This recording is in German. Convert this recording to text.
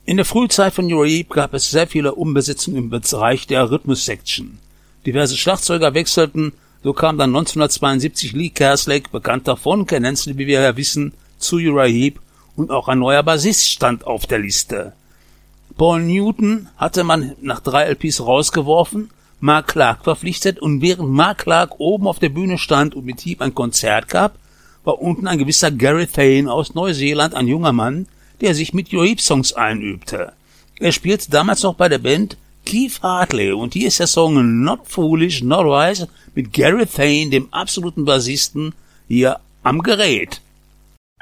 In der Frühzeit von Uriah Heep gab es sehr viele Umbesetzungen im Bereich der Rhythmus-Section. Diverse Schlagzeuger wechselten, so kam dann 1972 Lee Kerslake, bekannt davon, Ken Hensley, wie wir ja wissen, zu Uriah Heep, und auch ein neuer Bassist stand auf der Liste. Paul Newton hatte man nach 3 LPs rausgeworfen, Mark Clark verpflichtet, und während Mark Clark oben auf der Bühne stand und mit Heep ein Konzert gab, war unten ein gewisser Gary Thane aus Neuseeland, ein junger Mann, der sich mit Uriah Heep Songs einübte. Er spielte damals noch bei der Band Keith Hartley, und hier ist der Song Not Foolish, Not Wise mit Gary Thane, dem absoluten Bassisten, hier am Gerät.